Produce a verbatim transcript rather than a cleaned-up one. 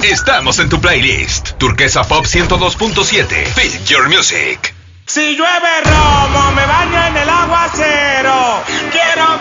Estamos en tu playlist. Turquesa Pop ciento dos punto siete. Feel your music. Si llueve romo, me baño en el aguacero. Quiero